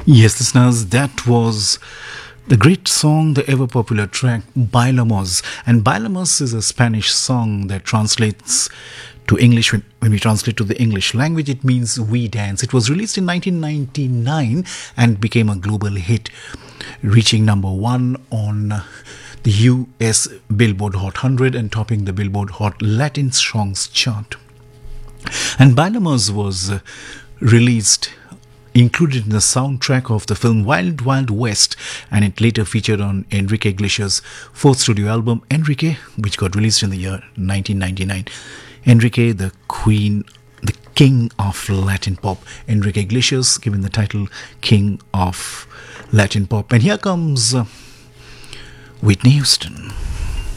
Yes, listeners, that was the great song, the ever popular track Bailamos. And Bailamos is a Spanish song that translates to English. When we translate to the English language, it means we dance. It was released in 1999 and became a global hit, reaching number one on the US Billboard Hot 100 and topping the Billboard Hot Latin Songs chart. And Bailamos was released, included in the soundtrack of the film Wild Wild West, and it later featured on Enrique Iglesias' fourth studio album, Enrique, which got released in the year 1999. Enrique, the king of Latin pop. Enrique Iglesias, given the title King of Latin Pop. And here comes Whitney Houston.